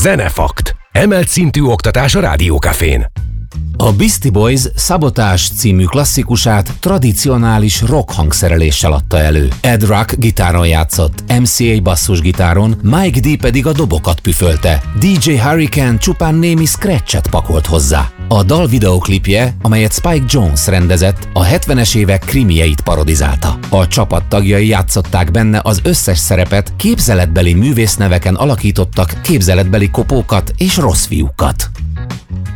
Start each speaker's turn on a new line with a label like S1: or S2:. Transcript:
S1: Zenefakt. Emelt szintű oktatás a Rádiókafén.
S2: A Beastie Boys Szabotás című klasszikusát tradicionális rock hangszereléssel adta elő. Ed Rock gitáron játszott, MCA basszusgitáron, Mike D pedig a dobokat püfölte. DJ Hurricane csupán némi scratchet pakolt hozzá. A dal videóklipje, amelyet Spike Jonze rendezett, a 70-es évek krimieit parodizálta. A csapat tagjai játszották benne az összes szerepet, képzeletbeli művészneveken alakítottak képzeletbeli kopókat és rossz fiúkat.